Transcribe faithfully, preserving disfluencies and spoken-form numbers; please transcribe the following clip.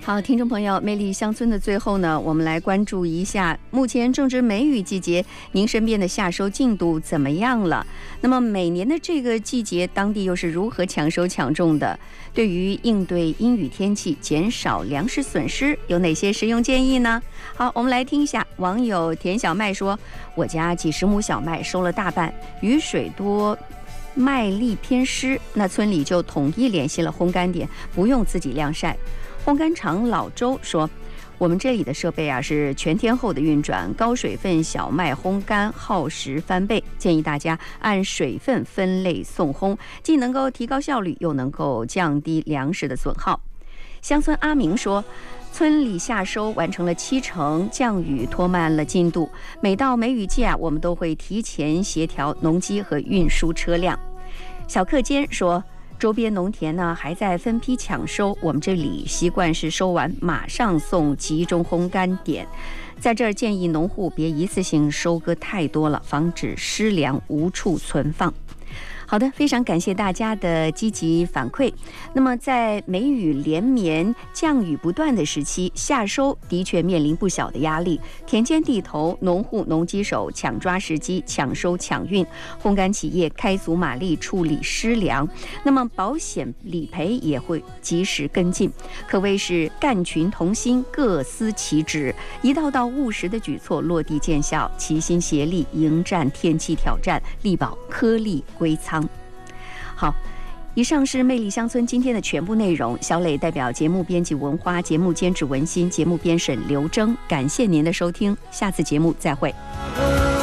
好，听众朋友，魅力乡村的最后呢，我们来关注一下目前正值梅雨季节，您身边的夏收进度怎么样了？那么每年的这个季节，当地又是如何抢收抢种的？对于应对阴雨天气，减少粮食损失，有哪些实用建议呢？好，我们来听一下。网友田小麦说：“我家几十亩小麦收了大半，雨水多。”麦粒偏湿，那村里就统一联系了烘干点，不用自己晾晒。烘干厂老周说，我们这里的设备啊是全天候的运转，高水分小麦烘干耗时翻倍，建议大家按水分分类送烘，既能够提高效率，又能够降低粮食的损耗。乡村阿明说，村里夏收完成了七成，降雨拖慢了进度。每到梅雨季啊，我们都会提前协调农机和运输车辆。小客坚说，周边农田呢还在分批抢收，我们这里习惯是收完马上送集中烘干点。在这儿建议农户别一次性收割太多了，防止湿粮无处存放。好的，非常感谢大家的积极反馈。那么在梅雨连绵、降雨不断的时期，夏收的确面临不小的压力。田间地头，农户、农机手抢抓时机，抢收抢运；烘干企业开足马力处理湿粮。那么保险理赔也会及时跟进，可谓是干群同心，各司其职，一道道务实的举措落地见效，齐心协力迎战天气挑战，力保颗粒归仓。好，以上是魅力乡村今天的全部内容。小磊代表节目编辑文花，节目监制文心，节目编审刘征，感谢您的收听，下次节目再会。